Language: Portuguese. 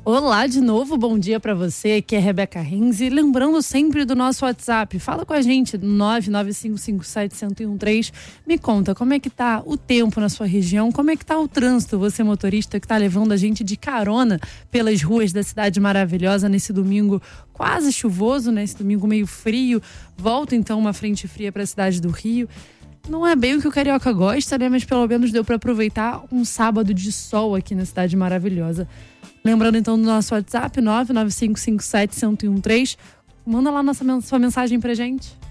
Olá de novo, bom dia pra você, que é Rebeca Renzi. Lembrando sempre do nosso WhatsApp, fala com a gente no 995571013. Me conta como é que tá o tempo na sua região, como é que tá o trânsito, você motorista que tá levando a gente de carona pelas ruas da cidade maravilhosa nesse domingo quase chuvoso, né? Esse domingo meio frio. Volta então uma frente fria pra cidade do Rio. Não é bem o que o carioca gosta, né? Mas pelo menos deu pra aproveitar um sábado de sol aqui na cidade maravilhosa. Lembrando então do nosso WhatsApp, 995571013. Manda lá sua mensagem pra gente.